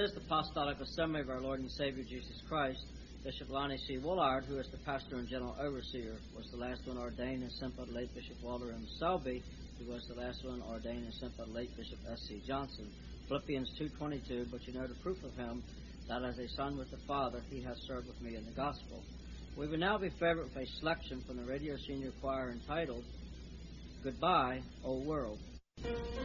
is the Apostolic Assembly of our Lord and Savior Jesus Christ. Bishop Lonnie C. Woolard, who is the pastor and general overseer, was the last one ordained and sent by the late Bishop Walter M. Selby, who was the last one ordained and sent by the late Bishop S.C. Johnson. Philippians 2:22, but you know the proof of him, that as a son with the Father, he has served with me in the gospel. We will now be favored with a selection from the Radio Senior Choir entitled, Goodbye, Old World.